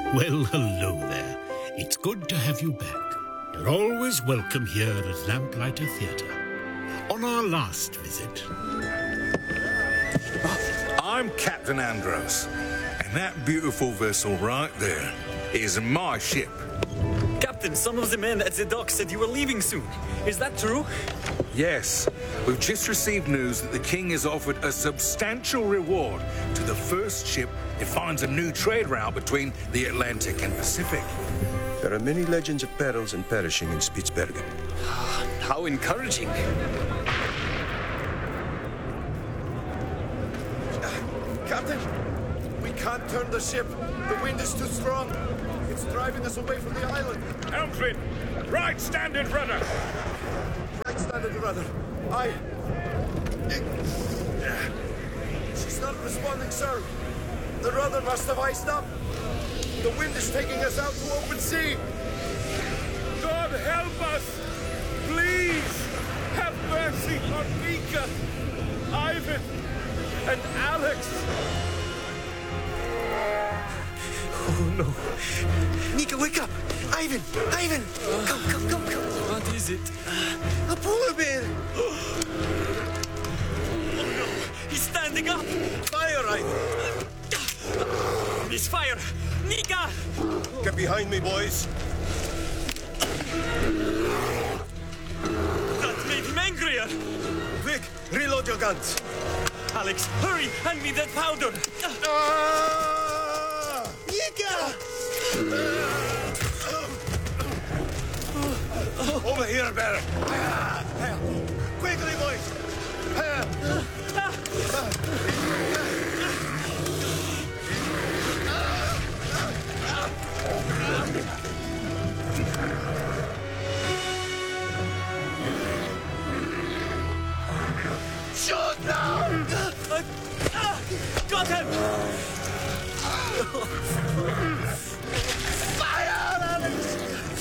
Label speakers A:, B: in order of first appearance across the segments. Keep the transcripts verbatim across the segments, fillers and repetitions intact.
A: Well, hello there. It's good to have you back. You're always welcome here at Lamplighter Theatre. On our last visit...
B: I'm Captain Andros, and that beautiful vessel right there is my ship.
C: Captain, some of the men at the dock said you were leaving soon. Is that true?
B: Yes, we've just received news that the king has offered a substantial reward to the first ship that finds a new trade route between the Atlantic and Pacific.
D: There are many legends of perils and perishing in Spitsbergen.
C: How encouraging.
E: Captain, we can't turn the ship. The wind is too strong. It's driving us away from the island.
B: Helmsman, right standard rudder.
E: Right standard rudder. I... She's not responding, sir. The rudder must have iced up. The wind is taking us out to open sea.
B: God help us! Please! Have mercy on Mika, Ivan, and Alex!
F: Oh, no. Nika, wake up! Ivan! Ivan! Uh, come, come, come, come!
C: What is it?
F: A polar bear!
C: Oh, no! He's standing up!
F: Fire, Ivan!
C: He's fire! Nika!
F: Get behind me, boys!
C: That made him angrier!
F: Quick, reload your guns!
C: Alex, hurry! Hand me that powder!
F: Ah! Nika! Over here, bear! Quickly, boys!
E: Shoot now!
C: Uh, uh, got him!
E: Fire, Alex!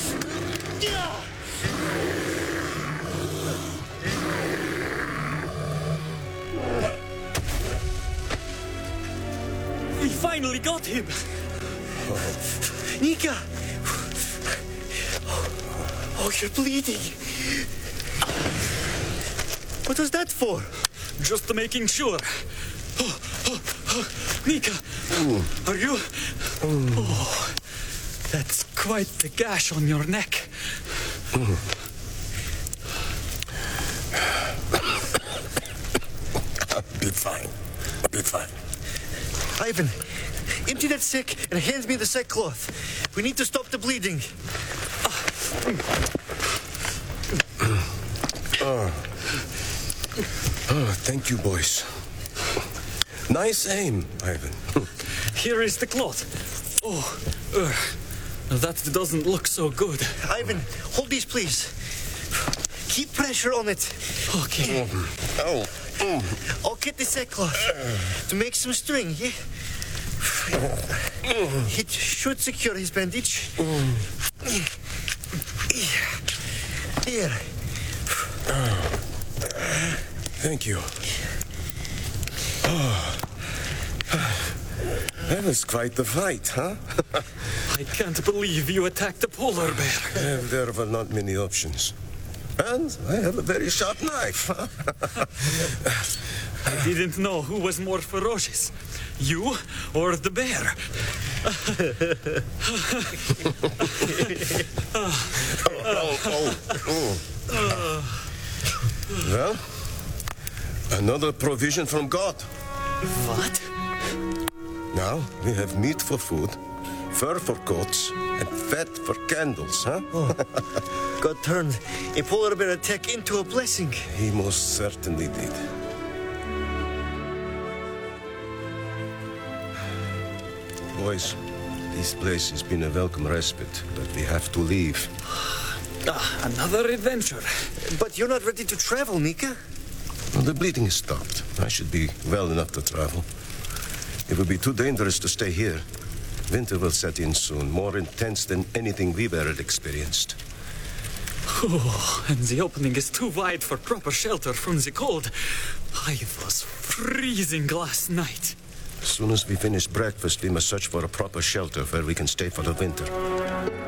C: We finally got him!
F: Nika! Oh, you're bleeding. What was that for?
C: Just making sure. Oh, oh, oh. Nika, are you... Oh, that's quite the gash on your neck.
D: I'll be fine. I'll be fine.
F: Ivan, empty that sack and hand me the sackcloth. We need to stop the bleeding.
D: Oh. Oh, thank you, boys. Nice aim, Ivan.
C: Here is the cloth. Oh, uh, that doesn't look so good.
F: Ivan, hold these, please. Keep pressure on it.
C: Okay.
D: Oh. Oh.
F: I'll get the sackcloth to make some string, yeah? It should secure his bandage. Here.
D: Thank you. Oh. That was quite the fight, huh?
C: I can't believe you attacked a polar bear.
D: Uh, there were not many options. And I have a very sharp knife.
C: I didn't know who was more ferocious, you or the bear.
D: oh, oh, oh. Well, another provision from God.
C: What?
D: Now we have meat for food, fur for coats, and fat for candles, huh?
F: Oh. God turned a polar bear attack into a blessing.
D: He most certainly did. Boys, this place has been a welcome respite, but we have to leave.
C: Ah, another adventure.
F: But you're not ready to travel, Nika.
D: Well, the bleeding has stopped. I should be well enough to travel. It would be too dangerous to stay here. Winter will set in soon, more intense than anything we've ever experienced.
C: Oh, and the opening is too wide for proper shelter from the cold. I was freezing last night.
D: As soon as we finish breakfast, we must search for a proper shelter where we can stay for the winter.